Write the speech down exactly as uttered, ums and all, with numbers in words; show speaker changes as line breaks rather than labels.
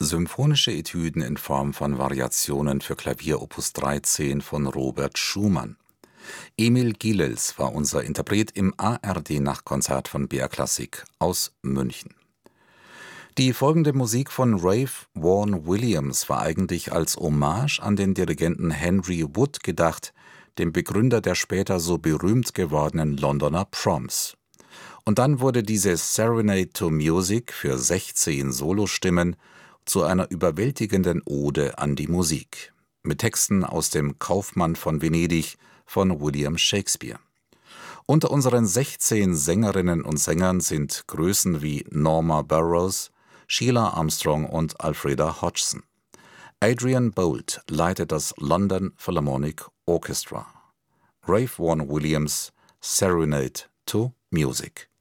Symphonische Etüden in Form von Variationen für Klavier Opus dreizehn von Robert Schumann. Emil Gilels war unser Interpret im A R D-Nachtkonzert von B R Klassik aus München. Die folgende Musik von Ralph Vaughan Williams war eigentlich als Hommage an den Dirigenten Henry Wood gedacht, dem Begründer der später so berühmt gewordenen Londoner Proms. Und dann wurde diese Serenade to Music für sechzehn Solostimmen zu einer überwältigenden Ode an die Musik, mit Texten aus dem Kaufmann von Venedig von William Shakespeare. Unter unseren sechzehn Sängerinnen und Sängern sind Größen wie Norma Burroughs, Sheila Armstrong und Alfreda Hodgson. Adrian Boult leitet das London Philharmonic Orchestra. Ralph Vaughan Williams, Serenade to Music.